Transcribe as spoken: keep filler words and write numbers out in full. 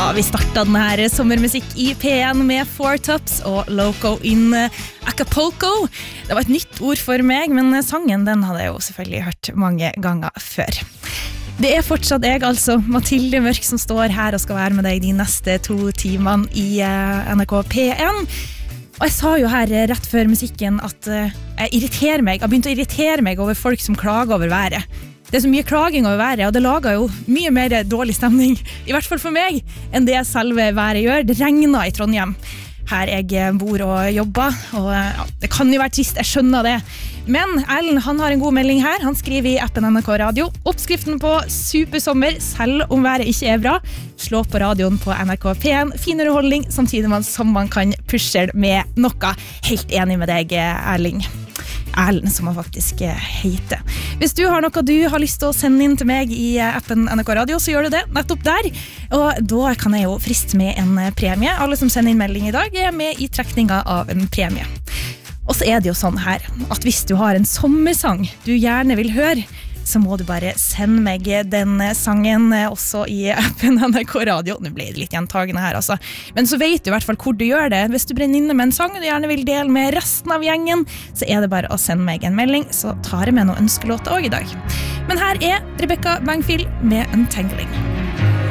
Ja, vi startet denne her sommermusikk i P en med Four Tops og Loco in Acapulco. Det var et nytt ord for meg, men sangen den hadde jeg jo selvfølgelig hørt mange ganger før. Det er fortsatt jeg, altså, Mathilde Mørk, som står her og skal være med deg de neste to timene i N R K P en. Og jeg sa jo her rett før musikken at jeg irriterer meg, jeg har begynt å irritere meg over folk som klager over været. Det er så mye klaging over været, og det lager jo mye mer dårlig stemning, i hvert fall for meg, enn det selve været gjør. Det regner i Trondheim, her jeg bor og jobber, og ja, det kan jo være trist, jeg skjønner det. Men Erlend, han har en god melding her. Han skriver i appen N R K Radio. Oppskriften på supersommer, selv om været ikke er bra. Slå på radioen på N R K P en. Fin underholdning, samtidig som man kan pushe med noe. Helt enig med deg, Erling. Erlend, som han faktisk heter. Hvis du har noe du har lyst til å sende inn til meg i appen N R K Radio, så gjør du det nettopp der. Og da kan jeg jo friste med en premie. Alle som sender inn melding i dag er med i trekninga av en premie. Og så er det jo sånn her, at hvis du har en sommersang du gjerne vil høre, så må du bare sende meg den sangen også i appen N R K Radio. Nå ble det litt gjentagende her, altså. Men så vet du i hvert fall hvor du gjør det. Hvis du brenner inne med en sang du gjerne vil dele med resten av gjengen, så er det bare å sende meg en melding, så tar jeg med noen ønskelåter også i dag. Men her er Rebecca Bangfield med Untangling.